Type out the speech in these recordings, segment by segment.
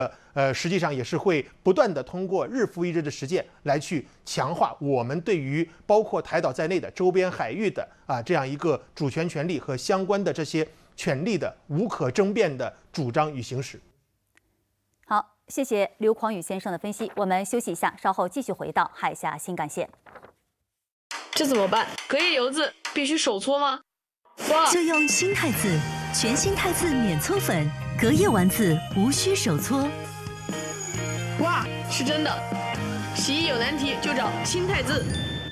实际上也是会不断的通过日复一日的实践来去强化我们对于包括台岛在内的周边海域的这样一个主权权利和相关的这些权利的无可争辩的主张与行使。 好，谢谢刘狂宇先生的分析。我们休息一下，稍后继续回到海峡新干线。 这怎么办？隔夜油渍必须手搓吗？哇！ 就用新汰渍，全新汰渍免搓粉，隔夜完渍无需手搓。 哇，是真的！洗衣有难题就找新汰渍。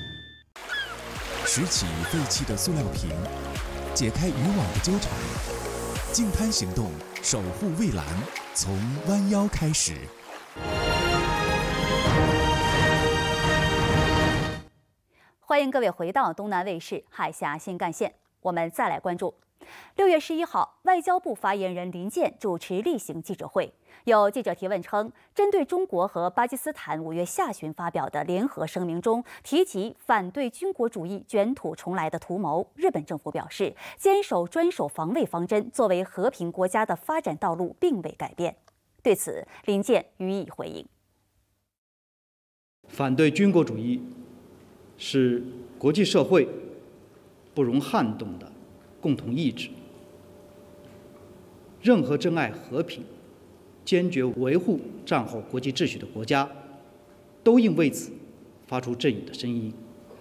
拾起废弃的塑料瓶，解开渔网的纠缠，净滩行动，守护蔚蓝，从弯腰开始。 欢迎各位回到东南卫视海峡新干线。我们再来关注6月11号，外交部发言人林健主持例行记者会，有记者提问称，针对中国和巴基斯坦5月下旬发表的联合声明中提及反对军国主义卷土重来的图谋，日本政府表示，坚守专守防卫方针作为和平国家的发展道路并未改变。对此，林健予以回应。 反对军国主义是国际社会不容撼动的共同意志。任何珍爱和平、坚决维护战后国际秩序的国家，都应为此发出正义的声音。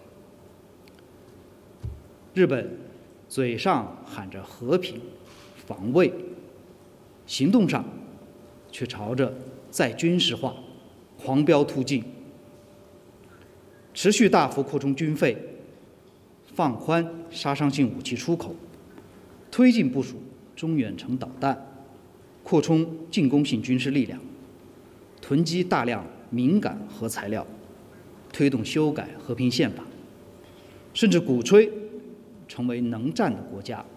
日本嘴上喊着和平、防卫，行动上却朝着再军事化、狂飙突进，持续大幅扩充军费，放宽杀伤性武器出口，推进部署中远程导弹，扩充进攻性军事力量，囤积大量敏感核材料，推动修改和平宪法，甚至鼓吹成为能战的国家，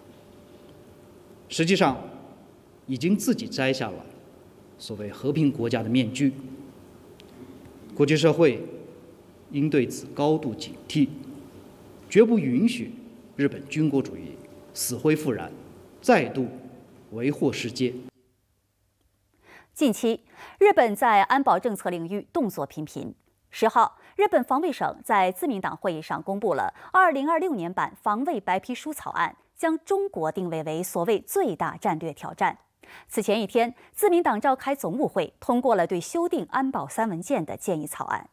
实际上已经自己摘下了所谓和平国家的面具。国际社会应对此高度警惕，绝不允许日本军国主义死灰复燃，再度为祸世界。 近期，日本在安保政策领域动作频频。10号，日本防卫省在自民党会议上公布了2026年版防卫白皮书草案，将中国定位为所谓最大战略挑战。此前一天，自民党召开总务会，通过了对修订安保3文件的建议草案。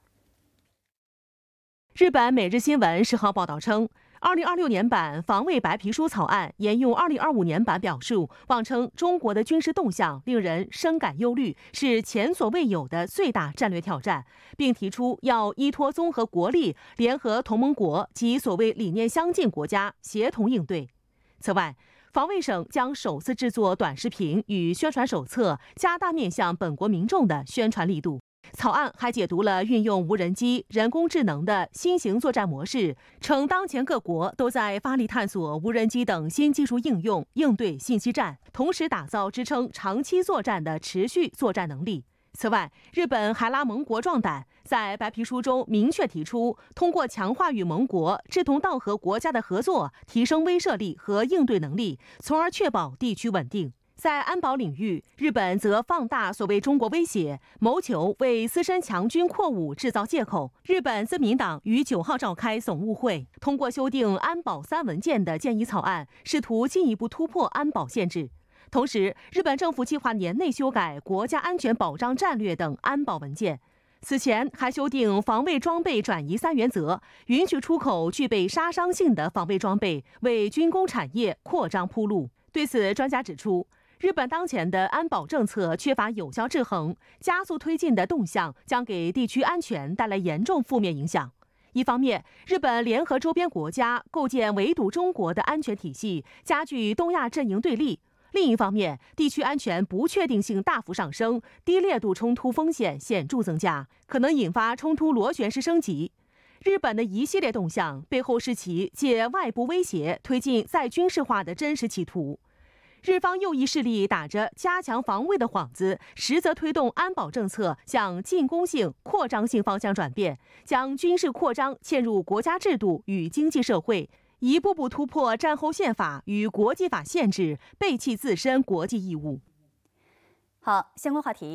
日本每日新闻10号报道称，2026年版防卫白皮书草案沿用2025年版表述，妄称中国的军事动向令人深感忧虑，是前所未有的最大战略挑战，并提出要依托综合国力，联合同盟国及所谓理念相近国家协同应对。此外，防卫省将首次制作短视频与宣传手册，加大面向本国民众的宣传力度。草案还解读了运用无人机、人工智能的新型作战模式，称当前各国都在发力探索无人机等新技术应用，应对信息战，同时打造支撑长期作战的持续作战能力。此外，日本还拉盟国壮胆，在白皮书中明确提出，通过强化与盟国志同道合国家的合作，提升威慑力和应对能力，从而确保地区稳定。在安保领域，日本则放大所谓中国威胁，谋求为自身强军扩武制造借口。日本自民党于9号召开总务会，通过修订安保3文件的建议草案，试图进一步突破安保限制。同时，日本政府计划年内修改国家安全保障战略等安保文件。此前还修订防卫装备转移3原则，允许出口具备杀伤性的防卫装备，为军工产业扩张铺路。对此，专家指出，日本当前的安保政策缺乏有效制衡，加速推进的动向将给地区安全带来严重负面影响。一方面，日本联合周边国家构建围堵中国的安全体系，加剧东亚阵营对立；另一方面，地区安全不确定性大幅上升，低烈度冲突风险显著增加，可能引发冲突螺旋式升级。日本的一系列动向背后是其借外部威胁推进再军事化的真实企图。日方右翼势力打着加强防卫的幌子，实则推动安保政策向进攻性、扩张性方向转变，将军事扩张嵌入国家制度与经济社会，一步步突破战后宪法与国际法限制，背弃自身国际义务。 好，相关话题。